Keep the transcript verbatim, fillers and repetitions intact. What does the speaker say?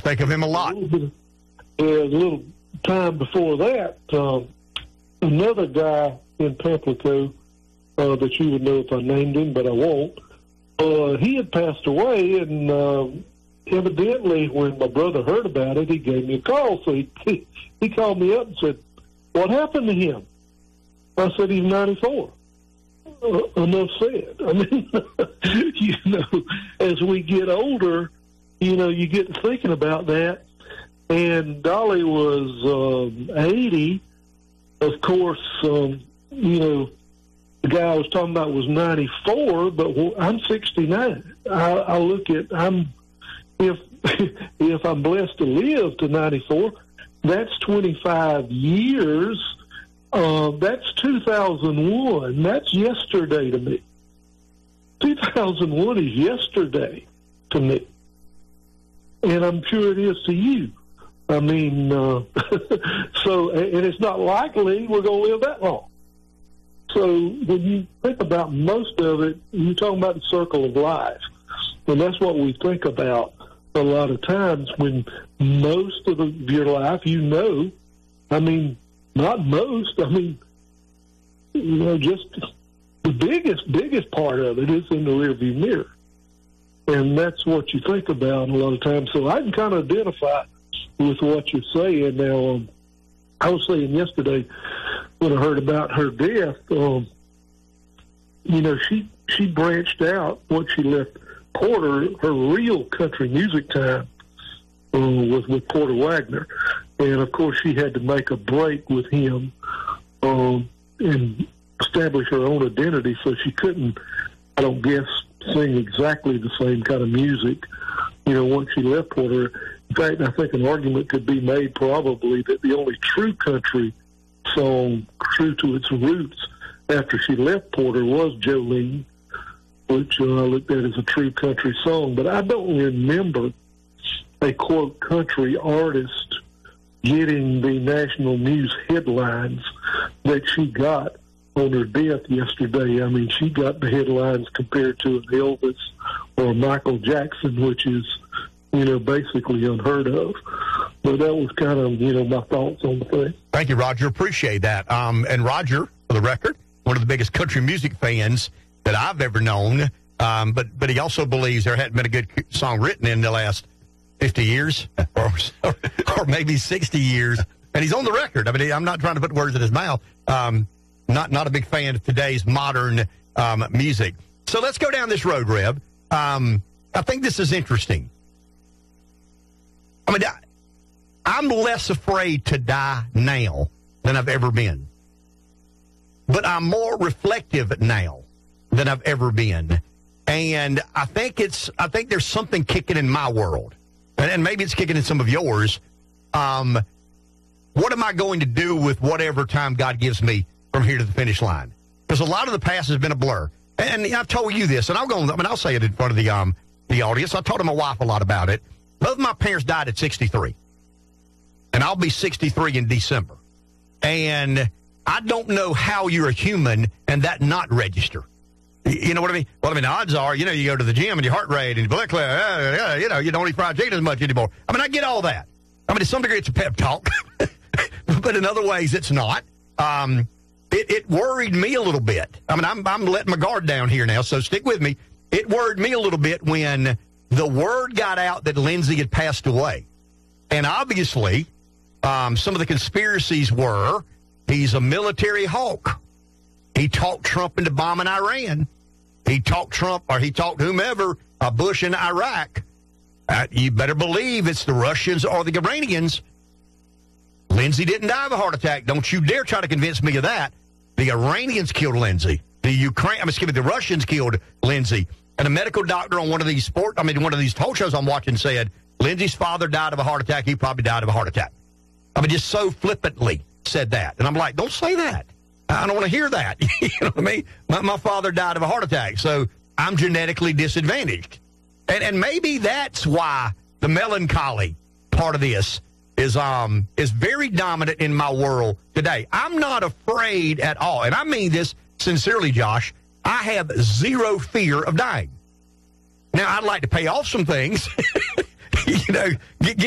Think of him a lot. A little, bit, uh, a little time before that, um, another guy in Pamplico uh, that you would know if I named him, but I won't. Uh, he had passed away, and uh, evidently when my brother heard about it, he gave me a call. So he, he, he called me up and said, what happened to him? I said, he's ninety-four. Uh, enough said. I mean, you know, as we get older, you know, you get to thinking about that. And Dolly was um, eighty. Of course, um, you know, the guy I was talking about was ninety-four, but I'm sixty-nine. I, I look at, I'm, if, if I'm blessed to live to ninety-four, that's twenty-five years. Uh, that's two thousand one. That's yesterday to me. two thousand one is yesterday to me. And I'm sure it is to you. I mean, uh, so, and it's not likely we're going to live that long. So when you think about most of it, you're talking about the circle of life. And that's what we think about a lot of times when most of the, your life, you know, I mean, not most, I mean, you know, just the biggest, biggest part of it is in the rearview mirror. And that's what you think about a lot of times. So I can kind of identify with what you're saying. Now, um, I was saying yesterday when I heard about her death, um, you know, she, she branched out once she left Porter. Her real country music time uh, was with Porter Wagner. And, of course, she had to make a break with him um, and establish her own identity, so she couldn't, I don't guess, sing exactly the same kind of music, you know, once she left Porter. In fact, I think an argument could be made probably that the only true country song, true to its roots, after she left Porter was Jolene, which uh, I looked at as a true country song. But I don't remember a, quote, country artist getting the national news headlines that she got on her death yesterday. I mean, she got the headlines compared to an Elvis or Michael Jackson, which is, you know, basically unheard of. But that was kind of, you know, my thoughts on the thing. Thank you, Roger. Appreciate that. Um, and Roger, for the record, one of the biggest country music fans that I've ever known. Um, but, but he also believes there hadn't been a good song written in the last fifty years or, or maybe sixty years. And he's on the record. I mean, I'm not trying to put words in his mouth. Um, not, not a big fan of today's modern um, music. So let's go down this road, Reb. Um, I think this is interesting. I mean, I'm less afraid to die now than I've ever been. But I'm more reflective now than I've ever been. And I think it's, I think there's something kicking in my world. And, and maybe it's kicking in some of yours. Um, what am I going to do with whatever time God gives me from here to the finish line? Because a lot of the past has been a blur. And, and I've told you this, and I'll go, I mean, I'll say it in front of the, um, the audience. I told my wife a lot about it. Both of my parents died at sixty-three. And I'll be sixty-three in December. And I don't know how you're a human and that not register. You know what I mean? Well, I mean, the odds are, you know, you go to the gym and your heart rate and your blood pressure, uh, uh, you know, you don't eat fried chicken as much anymore. I mean, I get all that. I mean, to some degree, it's a pep talk. But in other ways, it's not. Um, it, it worried me a little bit. I mean, I'm, I'm letting my guard down here now, so stick with me. It worried me a little bit when the word got out that Lindsey had passed away. And obviously, um, some of the conspiracies were he's a military hawk. He talked Trump into bombing Iran. He talked Trump, or he talked whomever, uh, Bush in Iraq. Uh, you better believe it's the Russians or the Iranians. Lindsey didn't die of a heart attack. Don't you dare try to convince me of that. The Iranians killed Lindsey. The Ukraine, I'm excuse me, the Russians killed Lindsey. And a medical doctor on one of these sport, I mean, one of these talk shows I'm watching said, Lindsey's father died of a heart attack. He probably died of a heart attack. I mean, just so flippantly said that. And I'm like, don't say that. I don't want to hear that. You know what I mean? My, my father died of a heart attack, so I'm genetically disadvantaged. And and maybe that's why the melancholy part of this is um is very dominant in my world today. I'm not afraid at all. And I mean this sincerely, Josh. I have zero fear of dying. Now, I'd like to pay off some things, you know, get, get